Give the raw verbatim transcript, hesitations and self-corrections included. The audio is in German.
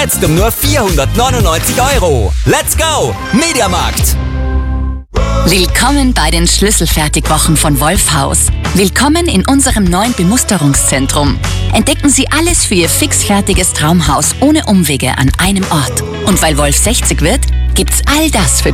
Jetzt um nur vierhundertneunundneunzig Euro. Let's go! Mediamarkt! Willkommen bei den Schlüsselfertigwochen von Wolfhaus. Willkommen in unserem neuen Bemusterungszentrum. Entdecken Sie alles für Ihr fixfertiges Traumhaus ohne Umwege an einem Ort. Und weil Wolf sechzig wird, gibt's all das für